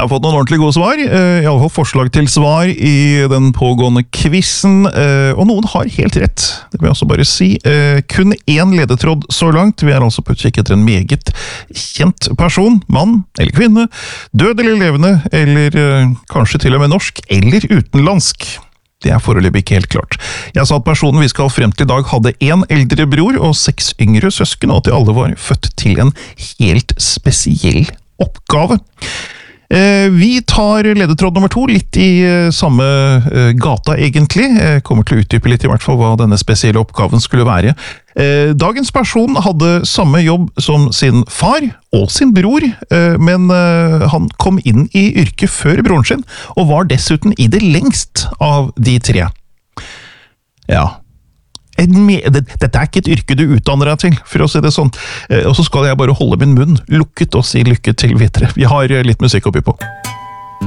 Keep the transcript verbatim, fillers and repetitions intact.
Jeg har fått noen ordentlig gode svar, i alle fall forslag til svar i den pågående quizen, og noen har helt rett, det vil jeg også bare si. Kun én ledetråd så langt, vi er altså på utkikk etter en meget kjent person, mann eller kvinne, død eller levende, eller kanskje til og med norsk eller utenlandsk. Det er foreløpig ikke helt klart. Jeg sa at personen vi skal frem til i dag hadde en eldre bror og seks yngre søsken, og at de alle var født til en helt spesiell oppgave. Vi tar ledetråd nummer to, litt i samme gata egentlig. Jeg kommer til å utdype litt i hvert fall hva denne spesielle oppgaven skulle være. Dagens person hadde samme jobb som sin far og sin bror, men han kom inn i yrket før broren sin, og var dessuten i det lengst av de tre. Ja... Dette er ikke et yrke du utdanner deg til, for å si det sånn. Og så skal jeg bare holde min munn lukket og si lykke til videre. Vi har litt musikk oppi på.